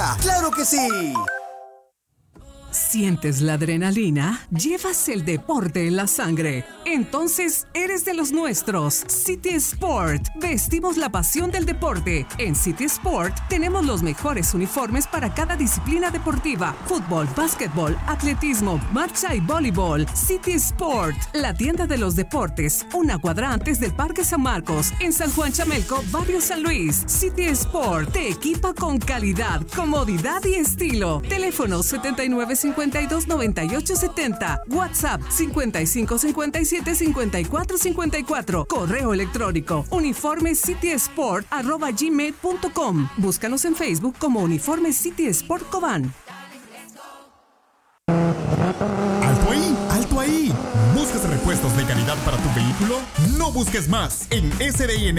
Colombia. ¡Claro que sí! ¿Sientes la adrenalina? ¿Llevas el deporte en la sangre? Entonces eres de los nuestros. City Sport. Vestimos la pasión del deporte. En City Sport tenemos los mejores uniformes para cada disciplina deportiva. Fútbol, básquetbol, atletismo, marcha y voleibol. City Sport, la tienda de los deportes. Una cuadra antes del Parque San Marcos. En San Juan Chamelco, Barrio San Luis. City Sport te equipa con calidad, comodidad y estilo. Teléfono 7952-9870. WhatsApp 5557-5454. Correo electrónico uniformecitysport@gmail.com. Búscanos en Facebook como Uniforme City Sport Cobán. ¡Alto ahí! ¡Alto ahí! ¿Buscas repuestos de calidad para tu vehículo? No busques más. En SDN